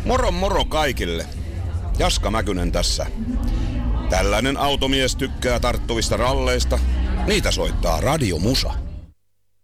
Moro kaikille. Jaska Mäkynen tässä. Tällainen automies tykkää tarttuvista ralleista. Niitä soittaa Radio Musa.